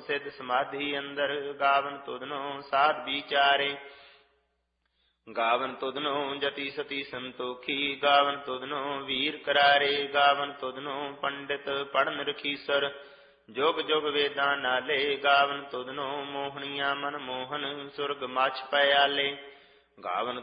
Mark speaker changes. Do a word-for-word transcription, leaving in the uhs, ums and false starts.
Speaker 1: ਸਿੱਧ ਸਮਾਧੀ ਅੰਦਰ ਗਾਵਨ ਤੁਧਨੋ ਸਾਧ ਵਿਚਾਰੇ ਗਾਵਨ ਤੁਧਨੋ ਜਤੀ ਸਤੀ ਸੰਤੋਖੀ ਗਾਵਨ ਤੁਧਨੋ ਵੀਰ ਕਰਾਰੇ ਗਾਵਨ ਤੁਧਨੋ ਪੰਡਿਤ ਪੜਨ ਰਖੀਸਰ ਜੁਗ ਜੁਗ ਵੇਦਾਂ ਨਾਲੇ ਗਾਵਨ ਤੁਧਨੋ ਮੋਹਣੀਆਂ ਮਨ ਮੋਹਨ ਸੁਰਗ ਮਛ ਪਿਆਲੇ ਗਾਵਨ